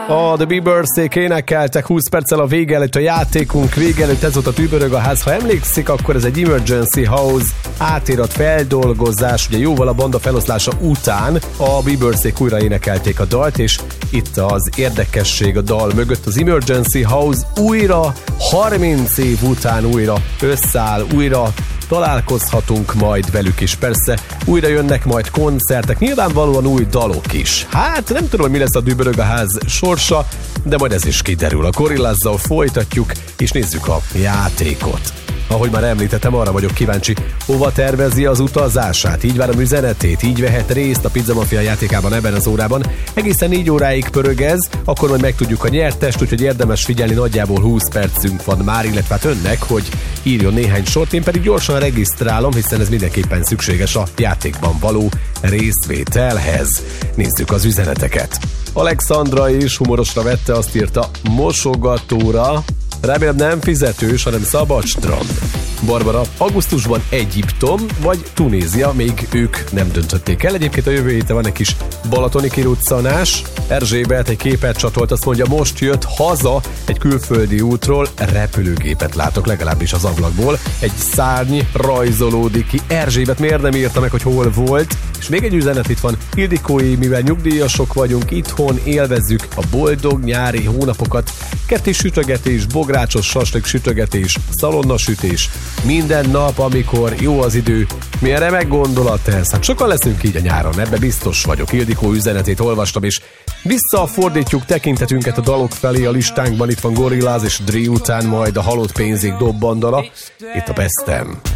A The Biebersék énekeltek 20 perccel a vége előtt, a játékunk vége előtt, ez volt a Tűbörög a ház. Ha emlékszik, akkor ez egy Emergency House átirat feldolgozás, ugye jóval a banda feloszlása után a Biebersék újra énekelték a dalt, és itt az érdekesség a dal mögött, az Emergency House újra 30 év után újra összeáll, újra találkozhatunk majd velük is. Persze újra jönnek majd koncertek, nyilvánvalóan új dalok is. Hát nem tudom, mi lesz a Dübörög a ház sorsa, de majd ez is kiderül. A Gorillazzal folytatjuk, és nézzük a játékot. Ahogy már említettem, arra vagyok kíváncsi, hova tervezi az utazását. Így várom üzenetét, így vehet részt a Pizza Mafia játékában ebben az órában. Egészen 4 óráig pörög ez, akkor majd megtudjuk a nyertest, úgyhogy érdemes figyelni, nagyjából 20 percünk van már, illetve hát önnek, hogy írjon néhány sort, én pedig gyorsan regisztrálom, hiszen ez mindenképpen szükséges a játékban való részvételhez. Nézzük az üzeneteket. Alexandra is humorosra vette, azt írta, mosogatóra, remélem nem fizetős, hanem szabad strand. Barbara, augusztusban Egyiptom vagy Tunézia, még ők nem döntötték el. Egyébként a jövő héten van egy kis balatoni kiruccanás. Erzsébet egy képet csatolt, azt mondja, most jött haza egy külföldi útról, repülőgépet látok, legalábbis az ablakból. Egy szárny rajzolódik ki. Erzsébet miért nem írta meg, hogy hol volt? És még egy üzenet itt van. Ildikói, mivel nyugdíjasok vagyunk, itthon élvezzük a boldog nyári hónapokat. Kettés sütögetés, bográcsos saslik sütögetés, szalonnasütés. Minden nap, amikor jó az idő. Milyen remek gondolat ez. Hát sokan leszünk így a nyáron, ebbe biztos vagyok. Ildikó üzenetét olvastam, és visszafordítjuk tekintetünket a dalok felé a listánkban. Itt van Gorillaz és Dre után majd a Halott pénzék dobbandala. Itt a Bestem.